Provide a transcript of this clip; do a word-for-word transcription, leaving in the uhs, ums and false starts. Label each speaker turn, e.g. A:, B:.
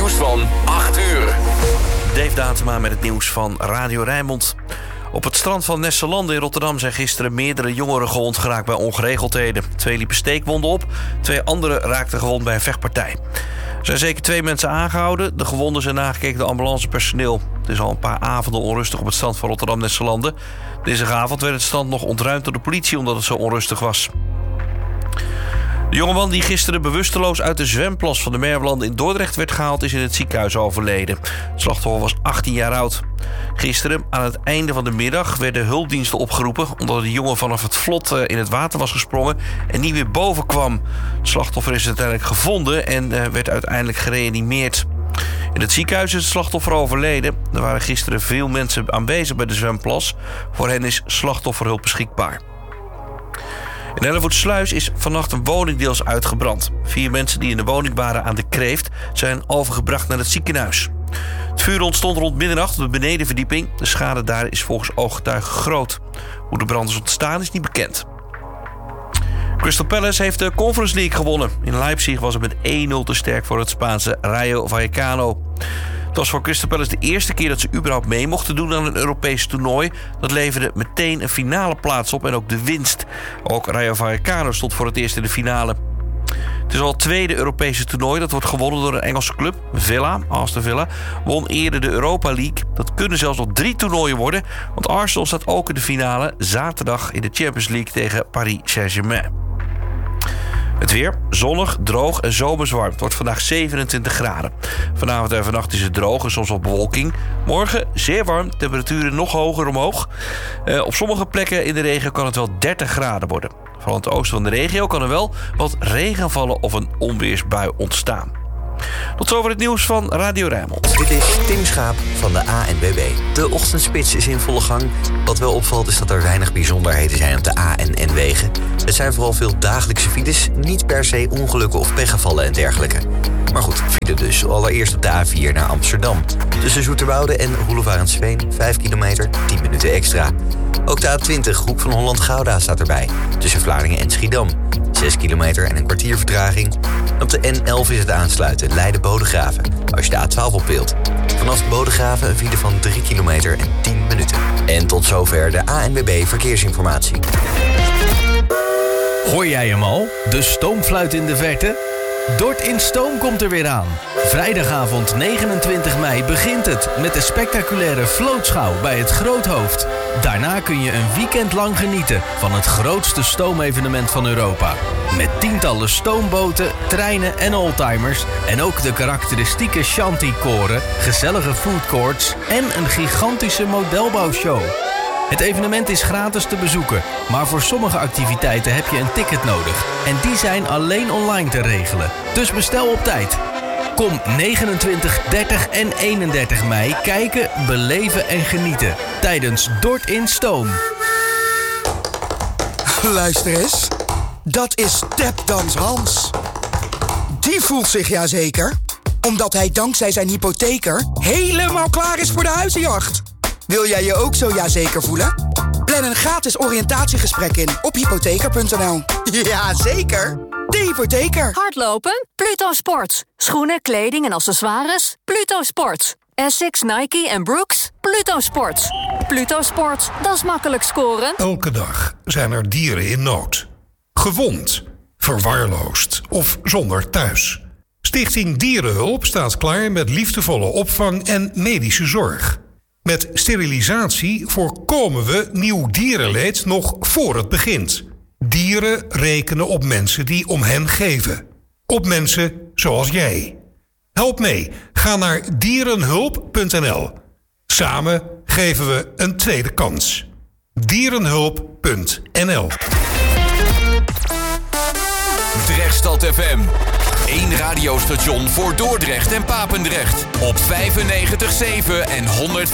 A: nieuws van acht uur.
B: Dave Datema met het nieuws van Radio Rijnmond. Op het strand van Nesselande in Rotterdam zijn gisteren meerdere jongeren gewond geraakt bij ongeregeldheden. Twee liepen steekwonden op, twee anderen raakten gewond bij een vechtpartij. Er zijn zeker twee mensen aangehouden. De gewonden zijn nagekeken door ambulancepersoneel. Het is al een paar avonden onrustig op het strand van Rotterdam-Nesselande. Dinsdagavond werd het strand nog ontruimd door de politie omdat het zo onrustig was. De jongeman die gisteren bewusteloos uit de zwemplas van de Merwelanden in Dordrecht werd gehaald is in het ziekenhuis overleden. Het slachtoffer was achttien jaar oud. Gisteren, aan het einde van de middag, werden hulpdiensten opgeroepen omdat de jongen vanaf het vlot in het water was gesprongen en niet meer boven kwam. Het slachtoffer is uiteindelijk gevonden en werd uiteindelijk gereanimeerd. In het ziekenhuis is het slachtoffer overleden. Er waren gisteren veel mensen aanwezig bij de zwemplas. Voor hen is slachtofferhulp beschikbaar. In Hellevoetsluis is vannacht een woning deels uitgebrand. Vier mensen die in de woning waren aan de Kreeft zijn overgebracht naar het ziekenhuis. Het vuur ontstond rond middernacht op de benedenverdieping. De schade daar is volgens ooggetuigen groot. Hoe de brand is ontstaan is niet bekend. Crystal Palace heeft de Conference League gewonnen. In Leipzig was het met één nul te sterk voor het Spaanse Rayo Vallecano. Het was voor Crystal Palace de eerste keer dat ze überhaupt mee mochten doen aan een Europees toernooi. Dat leverde meteen een finale plaats op en ook de winst. Ook Rayo Vallecano stond voor het eerst in de finale. Het is al het tweede Europese toernooi dat wordt gewonnen door een Engelse club. Villa, Aston Villa, won eerder de Europa League. Dat kunnen zelfs nog drie toernooien worden, want Arsenal staat ook in de finale zaterdag in de Champions League tegen Paris Saint-Germain. Het weer, zonnig, droog en zomers warm. Het wordt vandaag zevenentwintig graden. Vanavond en vannacht is het droog en soms wat bewolking. Morgen zeer warm, temperaturen nog hoger omhoog. Uh, op sommige plekken in de regio kan het wel dertig graden worden. Vooral in het oosten van de regio kan er wel wat regen vallen of een onweersbui ontstaan. Tot zover het nieuws van Radio Rijnmond.
C: Dit is Tim Schaap van de A N W B. De ochtendspits is in volle gang. Wat wel opvalt is dat er weinig bijzonderheden zijn op de A en N-wegen. Het zijn vooral veel dagelijkse files, niet per se ongelukken of pechgevallen en dergelijke. Maar goed, file dus. Allereerst op de A vier naar Amsterdam. Tussen Zoeterwoude en Roelevarensveen, vijf kilometer, tien minuten extra. Ook de A twintig, Hoek van Holland-Gouda, staat erbij. Tussen Vlaardingen en Schiedam. zes kilometer en een kwartier vertraging. En op de N elf is het aansluiten, Leiden-Bodegraven. Als je de A twaalf oppeelt. Vanaf Bodegraven een file van drie kilometer en tien minuten. En tot zover de A N W B Verkeersinformatie.
D: Hoor jij hem al? De stoomfluit in de verte? Dort in Stoom komt er weer aan. Vrijdagavond negenentwintig mei begint het met de spectaculaire vlootschouw bij het Groothoofd. Daarna kun je een weekend lang genieten van het grootste stoomevenement van Europa. Met tientallen stoomboten, treinen en oldtimers en ook de karakteristieke shanty-koren, gezellige foodcourts en een gigantische modelbouwshow. Het evenement is gratis te bezoeken, maar voor sommige activiteiten heb je een ticket nodig. En die zijn alleen online te regelen. Dus bestel op tijd. Kom negenentwintig, dertig en eenendertig mei kijken, beleven en genieten tijdens Dort in Stoom.
E: Luister eens, dat is Tapdance Hans. Die voelt zich ja zeker, omdat hij dankzij zijn hypotheker helemaal klaar is voor de huizenjacht. Wil jij je ook zo ja zeker voelen? Plan een gratis oriëntatiegesprek in op hypotheker punt n l. Ja, zeker. De hypotheker.
F: Hardlopen? Pluto Sports. Schoenen, kleding en accessoires? Pluto Sports. Essex, Nike en Brooks? Pluto Sports. Pluto Sports, dat is makkelijk scoren.
G: Elke dag zijn er dieren in nood. Gewond, verwaarloosd of zonder thuis. Stichting Dierenhulp staat klaar met liefdevolle opvang en medische zorg. Met sterilisatie voorkomen we nieuw dierenleed nog voor het begint. Dieren rekenen op mensen die om hen geven. Op mensen zoals jij. Help mee. Ga naar dierenhulp punt n l. Samen geven we een tweede kans. dierenhulp punt n l.
A: Drechtstad F M. Eén radiostation voor Dordrecht en Papendrecht. Op vijfennegentig komma zeven en honderd